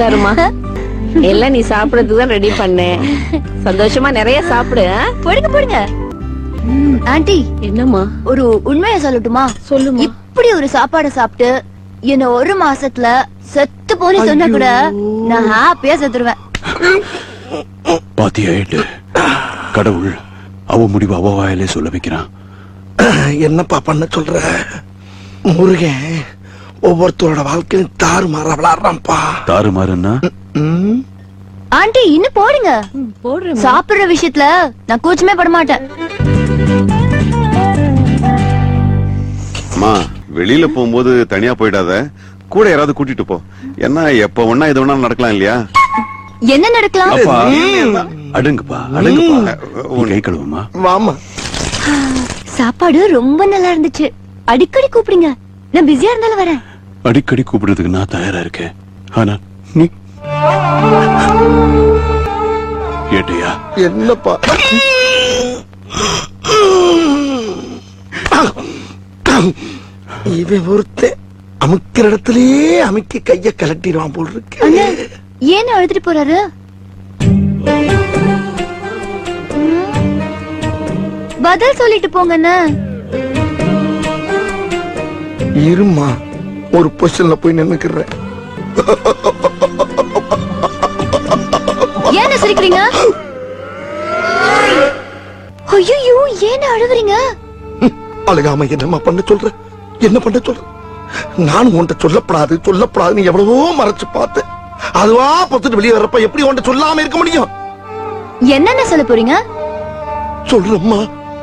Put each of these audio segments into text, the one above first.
உட்காருமா. எல்லாம் நீ சாப்பிடறதுக்கு தான் ரெடி பண்ணேன். சந்தோஷமா நிறைய சாப்பிடு. போடுங்க போடுங்க. ஆண்டி, என்னம்மா? ஒரு உண்மையை சொல்லட்டுமா? சொல்லுமா. இப்படி ஒரு சாப்பாடு சாப்பிட்டு என்ன ஒரு மாசத்துல செத்து போனி சொன்னா கூட நான் ஹாப்பியா செத்துருவேன். பாத்தியாயிட்டு கடவுள் அவ முடிவு அவ வாயிலே சொல்ல வைக்கிறான். என்னப்பா பண்ண சொல்ற? முருகன் ஒவ்வொருத்தரோட வாழ்க்கையும் தாறுமாறா விளையாடுறான்ப்பா. தாறுமாறுன்னா ஆண்டி இன்னும் போடுங்க. போடுறேன். சாப்பிடுற விஷயத்துல நான் கூச்சமே பட மாட்டேன். அம்மா, வெளியில போகும்போது தனியா போயிடாத, கூட யாராவது கூட்டிட்டு போ. என்ன எப்ப ஒன்னா இது வேணாலும் நடக்கலாம் இல்லையா? என்ன நடக்கலாம்? அப்பா அடுங்கப்பா அடுங்கப்பா. நீ கை கழுவுமா. வாமா. சாப்பாடு ரொம்ப நல்லா இருந்துச்சு. அடிக்கடி கூப்பிடுங்க. நான் பிஸியா இருந்தாலும் வரேன். அடிக்கடி கூப்பிடுறதுக்கு நான் தயாரா இருக்கேன். ஆனா நீ கேட்டியா? என்னப்பா? இவன் ஒருத்தன் அமுக்கிற இடத்துலயே அமுக்கி கைய கலட்டிடுவான் போல் இருக்கு. அண்ணா, ஏன் அழுதுட்டு போறாரு? பதில் சொல்லிட்டு போங்க அண்ணா. இருமா, ஒரு பொசிஷன்ல போய் நின்னுக்கிறேன். ஏன் சிரிக்கிறீங்க? ஐயோ, ஏன் அழுகுறீங்க? அழுகாம என்னமா பண்ண சொல்ற? என்ன பண்ண சொல்ற? நானும் உன்கிட்ட சொல்லப்படாதுன்னு எவ்வளவோ மறைச்சு பார்த்தேன். அதுவா பொத்துட்டு வெளியே வர்றப்ப எப்படி உன்கிட்ட சொல்லாம இருக்க முடியும்? என்னென்ன சொல்ல போறீங்க? சொல்றம்மா.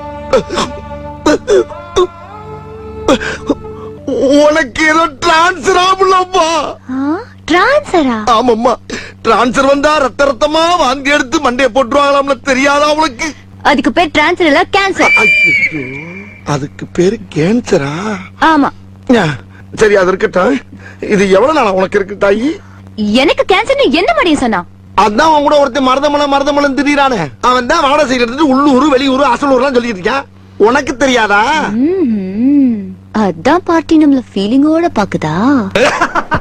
உனக்கு ஏதோ டிரான்ஸ்ஃபர் ஆகலப்பா. டிரான்ஸ்ஃபரா? ஆமாம்மா, டிரான்ஸ்ஃபர் வந்தா ரத்தமா வாந்தி எடுத்து மண்டைய போட்டுருவாங்களாம்ல, தெரியாதா உனக்கு? அதுக்கு பேர் டிரான்ஸ்ஃபர் இல்ல, கேன்சர். ஐயோ, அதுக்கு பேரு கேன்சரா? ஆமா. சரி, அது இருக்கட்டும். இது எவ்வளவு நாளா உனக்கு இருக்கு தாயி? எனக்கு கேன்சர்னு என்ன மடியும் சொன்னா? அதான் அவன் கூட ஒருத்தன் மருதமலம் திடீரானே. அவன் தான் வாடகை செய்யறது உள்ளூர் வெளியூர் அசலூர்லாம் சொல்லிட்டு இருக்கான். உனக்கு தெரியாதா? அதான் பார்ட்டி நம்மள ஃபீலிங்கோட பாக்குதா?